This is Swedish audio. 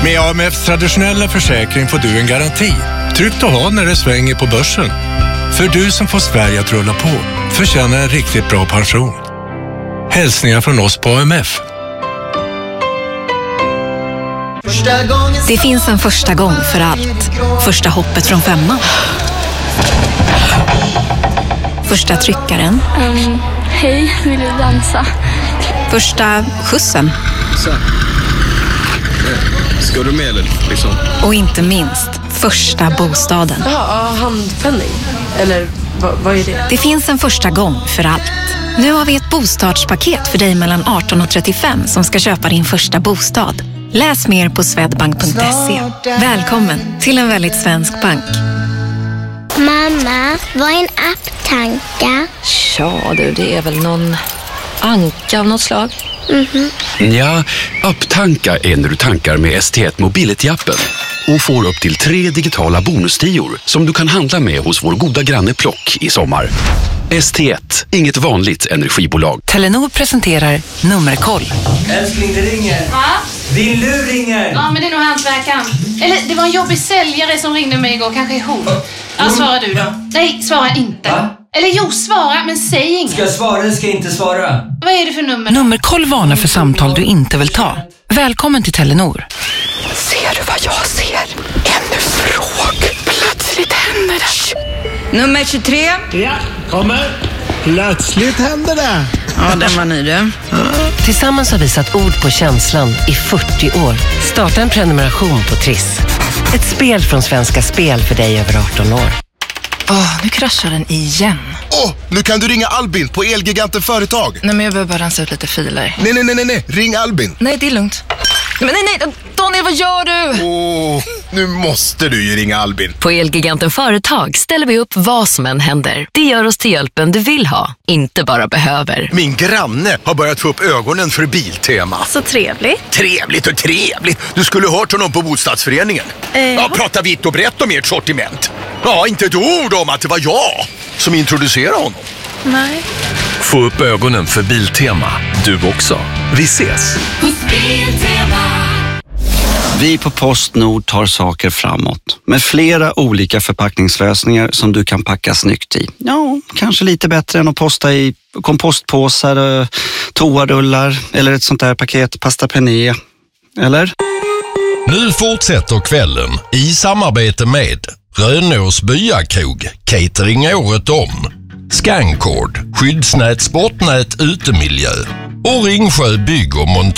Med AMFs traditionella försäkring får du en garanti. Tryggt att ha när det svänger på börsen. För du som får Sverige att rulla på förtjänar en riktigt bra pension. Hälsningar från oss på AMF. Det finns en första gång för allt. Första hoppet från 5:an. Första tryckaren. Hej, vill du dansa? Första skjutsen. Ska du med eller liksom? Och inte minst, första bostaden. Ja, handpenning. Eller vad är det? Det finns en första gång för allt. Nu har vi ett bostadspaket för dig mellan 18 och 35 som ska köpa din första bostad. Läs mer på swedbank.se. Välkommen till en väldigt svensk bank. Mamma, vad är en apptanka? Ja du, det är väl någon anka av något slag. Ja, apptanka är när du tankar med ST1 Mobility-appen och får upp till 3 digitala bonustior som du kan handla med hos vår goda granne Plock i sommar. ST1, inget vanligt energibolag. Telenor presenterar Nummerkoll. Älskling, det ringer. Va? Din lur ringer. Ja, men det är nog hantverkaren. Eller det var en jobbig säljare som ringde mig igår, kanske är hon. Ja, svara du då. Nej, svara inte. Va? Eller jo, svara, men säg inget. Ska jag svara eller ska jag inte svara? Vad är det för nummer? Nummerkoll varnar för samtal du inte vill ta. Välkommen till Telenor. Ser du vad jag ser? En fråg. Plötsligt händer det. Nummer 23. Ja, kommer. Plötsligt händer det. Ja, den var ny du. Tillsammans har vi satt ord på känslan i 40 år. Starta en prenumeration på Triss. Ett spel från Svenska Spel för dig över 18 år. Nu kraschar den igen. Nu kan du ringa Albin på Elgiganten Företag. Nej, men jag behöver bara rensa ut lite filer. Nej. Ring Albin. Nej, det är lugnt. Men nej. Daniel, vad gör du? Nu måste du ju ringa Albin. På Elgiganten Företag ställer vi upp vad som än händer. Det gör oss till hjälpen du vill ha, inte bara behöver. Min granne har börjat få upp ögonen för Biltema. Så trevligt. Trevligt. Du skulle hört honom på bostadsföreningen. Prata vitt och brett om ert sortiment. Ja, inte ett ord om att det var jag som introducerade honom. Nej. Få upp ögonen för Biltema. Du också. Vi ses. Vi på PostNord tar saker framåt med flera olika förpackningslösningar som du kan packa snyggt i. Ja, kanske lite bättre än att posta i kompostpåsar, toarullar eller ett sånt där paket pasta penne. Eller? Nu fortsätter kvällen i samarbete med Rönås Byakrog, catering året om, Scancord, skyddsnät, sportnät, utemiljö och Ringsjö bygg- och montör.